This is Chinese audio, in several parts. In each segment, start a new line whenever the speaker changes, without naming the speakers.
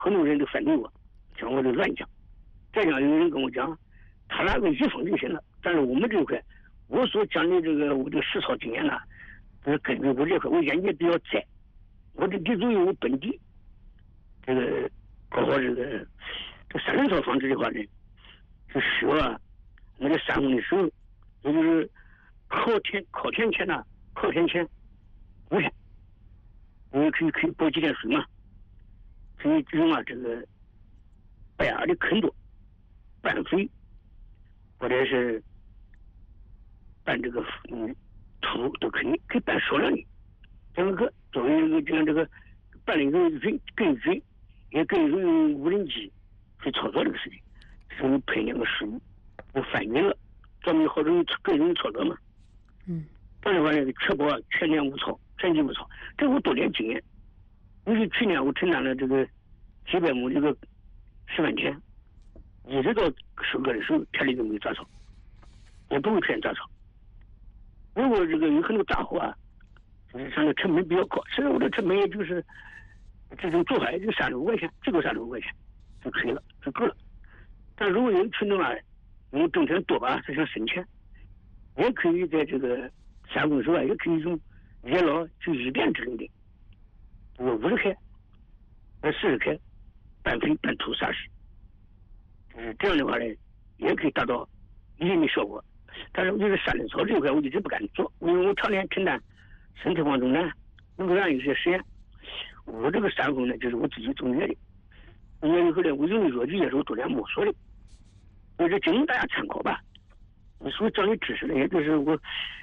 很多人都反对我，讲我的乱讲。再讲有人跟我讲，他那个一封就行了。但是我们这一块，我所讲的这个我的实操经验呢，就是根据我这块，我眼界比较窄，我的地主有本地，这个包括这三人套房子的话呢，是说我的3封的时候，也就是考天前呢，考天前5天，我也可以包几天水嘛，可以用这个白牙的坑多，拌水，或者是拌这个土都可以拌少量的，整个作为一个这个拌了一个更水，也更用无人机去操作这个事情，所以配那个水不翻匀了，专门好更容易操作嘛。这样的话呢，确保全年无草，全季无草。这我多年经验，尤其去年我承担了这个几百亩这个10万田，一直到收割的时候，田里都没有杂草，也不会出现杂草。如果这个有很多大户就是上的成本比较高，现在我的成本也就是这种做法也就35块钱，最多35块钱就可以了，就够了。但如果有群众用挣钱多吧，他想省钱，也可以在这个3公时也可以用野老就1遍之类的，50开40开拌肥拌土撒施，这样的话呢，也可以达到一定的效果。但是就是山林草这一块，我一直不敢做，因为我常年承担省推广中南农科院有些实验。我这个3封呢，就是我自己总结的，总结以后呢，我用的药剂也是我多年摸索的，我这仅供大家参考吧。所以讲的知识呢，也就是我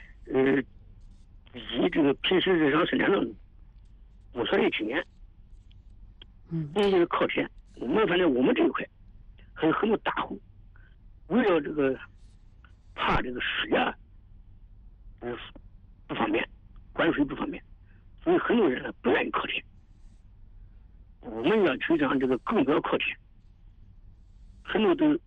以这个平时日常生产中摸索的经验。这就是靠天。反正我们这一块还有很多大户，为了这个怕这个水不方便，管水不方便，所以很多人不愿意靠天。我们要提倡这个更不要靠天，很多都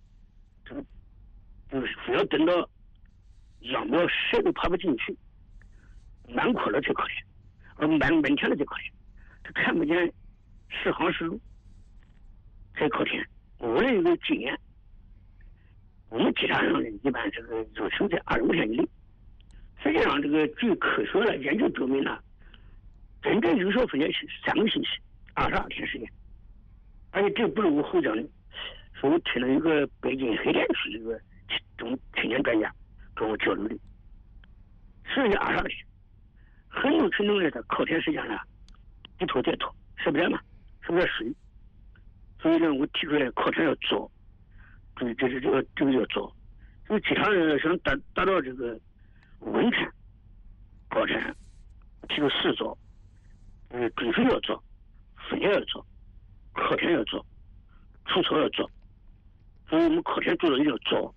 就是非要等到秧苗谁都爬不进去，满坡了才靠天，满天了才靠天，他看不见10行10路才靠天。我的一个经验，我们基场上呢，一般这个要求在25天以内。实际上，这个据科学的研究表明呢，真正有效分解是3个星期，22天时间。而且这不是我胡讲的，说我听了一个北京黑田区一个青年专家跟我交流的，实际22天。很多群众呢，他靠天时间呢，一拖再拖，舍不得嘛，舍不得水。所以呢，我提出来靠天要早，这个要早。所以基场人想达到这个稳产、高产，提出4早，追水要早，分解要早，靠天要早，除草要早。所以我们靠天做的一定要早，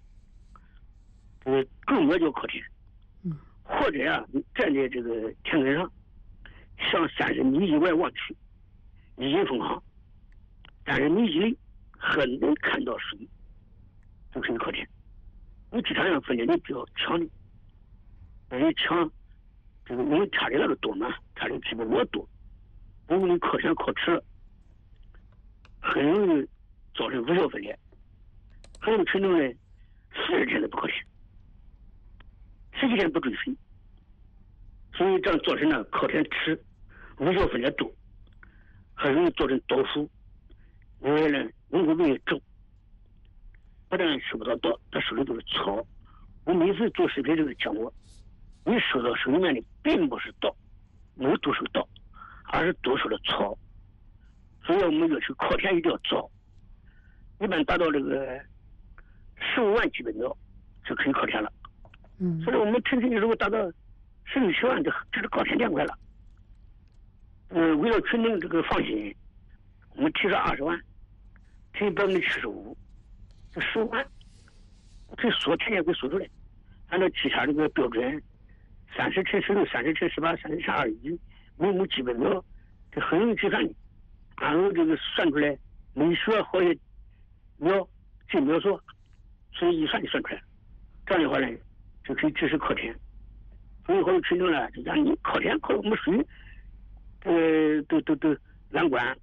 更要叫靠天。或者你站在这个田埂上，向30米以外望去，一进风行，30米以内很能看到水，就可以靠天。你基场上分解力比较强的，因为强，这个因为它的那个多嘛，它的基本膜多，如果你靠天靠迟了，很容易造成无效分解。很多群众呢，40天都不靠天，10几天不追水，所以这样造成呢靠天迟，无效分解多，很容易造成倒伏。因为呢，人口病重，不但收不到稻，他收的都是草。我每次做视频都是讲过，你收到手里面的并不是稻，没有多收稻，而是多收的草。所以我们要求靠天一定要早，一般达到这个15万基本苗就可以靠天了。所以我们城市如果达到16、17万，这是靠天天快了。为了群众这个放心，我们提出20万，乘以75%，这15万，这缩田也会缩出来。按照其他这个标准，30乘16、30乘18、30乘21，每亩基本苗，这很容易计算的。然后这个算出来，每学好些苗进苗数，所以一算就算出来了。这样的话呢，就可以支持靠天。所以好多群众呢，就讲你靠天靠我们水，都难管，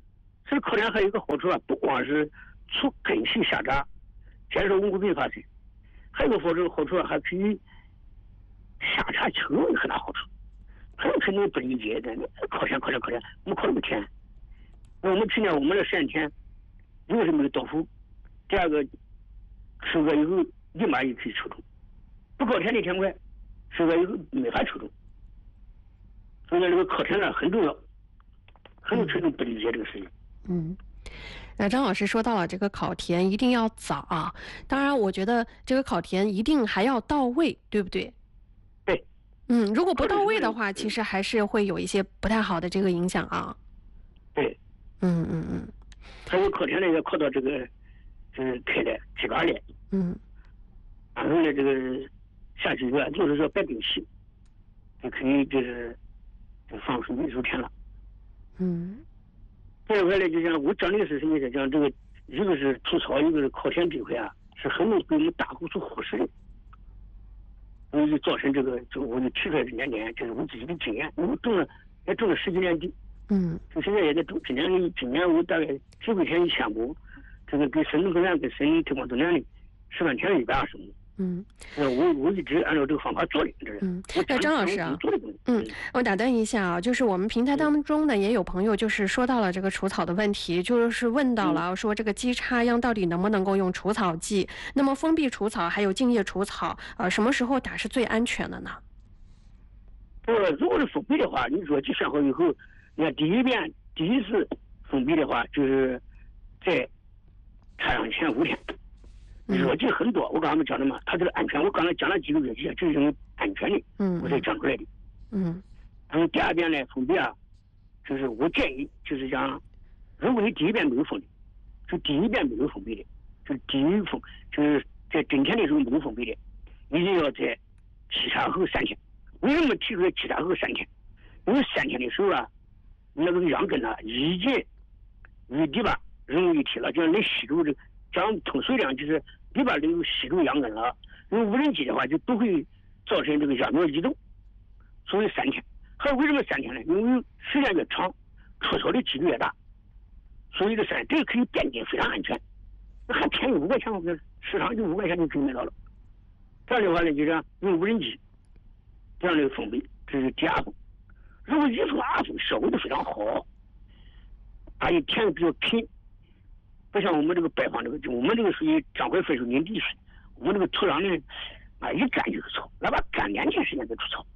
所以靠田还有一个好处啊，不光是促根系下扎，减少温故病发生，还有个好处啊，还可以下查秋有很大好处。很多肯定不理解的，靠田，我们靠那个田。我们去年我们的实验田，一个是没有倒伏，第二个收割以后立马就可以抽种，不靠田的田块，收割以后没法抽种。所以这个靠田呢很重要，很多群众不理解这个事情。
那张老师说到了这个烤田一定要早啊，当然我觉得这个烤田一定还要到位，对不对？
对。
如果不到位的话，其实还是会有一些不太好的这个影响啊。
对。还有烤田呢，要靠到这个开的几把的。然后呢，这个下几个就是说白冰期，就可以就是放水泥田了。这一块呢，就像我讲的是什么呢？讲这个一个是除草，一个是烤田这块啊，是很多被我们大户所忽视的。我就造成这个，我就提出来这2年，就是我自己的经验，我种了10几年地。就现在也在种。今年我大概10块钱1000亩，这个给省农科院跟省推广总联的10万田120亩。我一直按照这个方法做的。
那张老师啊，我打断一下啊，就是我们平台当中呢，也有朋友就是说到了这个除草的问题，就是问到了说这个基插秧到底能不能够用除草剂？那么封闭除草还有茎叶除草，什么时候打是最安全的呢？
如果是封闭的话，你说集选好以后，你看第一次封闭的话，就是在插秧前5天。热剂很多，我刚才讲的嘛，它这个安全，我刚才讲了几个热剂，就是因为安全的，我才讲出来的。然后第二遍呢，封闭啊，就是我建议，就是讲，如果你第一遍没有封的，就第一遍没有封闭的，就第一封，就是在春天的时候没有封闭的，一定要在沏茶后3天。为什么提出来沏茶后3天？因为3天的时候啊，那个秧根啊，已经与地吧融为一体了，就能吸住这个。讲通俗量就是里边能吸住秧根了，用无人机的话就不会造成这个秧苗移动，所以3天。还有为什么3天呢？因为时间越长，出草的几率越大，所以这个可以变更非常安全，还便宜5块钱，我们市场就5块钱就可以买到了。这样的话呢，就这样用无人机这样的封闭，这是第2封。如果1封2封效果都非常好，而且田比较平。不像我们这个白方这个，我们这个属于张怀分手林地水，我们这个土壤呢，一干就是草，哪怕干2天时间都出草。